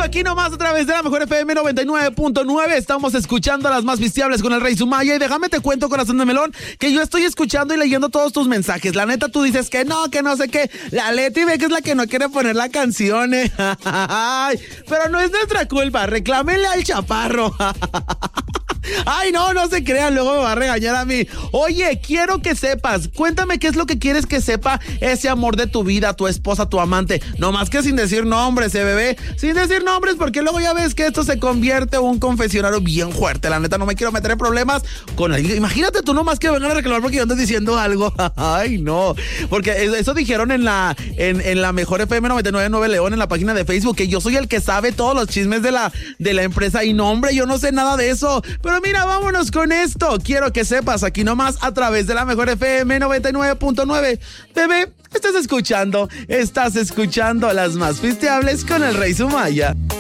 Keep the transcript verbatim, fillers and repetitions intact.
regreso aquí nomás a través de la mejor F M noventa y nueve punto nueve. Estamos escuchando a las más pisteables con el Rey Sumaya. Y déjame te cuento, corazón de melón, que yo estoy escuchando y leyendo todos tus mensajes. La neta, tú dices que no, que no sé qué. La Leti ve que es la que no quiere poner la canción, eh. Pero no es nuestra culpa. Reclámenle al chaparro. Ay, no, no se crean, luego me va a regañar a mí. Oye, quiero que sepas, cuéntame qué es lo que quieres que sepa ese amor de tu vida, tu esposa, tu amante. No más que sin decir nombres, eh, bebé. Sin decir nombres, porque luego ya ves que esto se convierte en un confesionario bien fuerte. La neta, no me quiero meter en problemas con alguien. Imagínate tú nomás que vengan a reclamar porque yo ando diciendo algo. Ay, no. Porque eso dijeron en la, en, en la mejor F M noventa y nueve punto nueve León, en la página de Facebook, que yo soy el que sabe todos los chismes de la, de la empresa. Y no, hombre, yo no sé nada de eso. Pero mira, vámonos con esto. Quiero que sepas aquí nomás a través de la mejor F M noventa y nueve punto nueve. Bebé, estás escuchando, estás escuchando las más pisteables con el Rey Sumaya.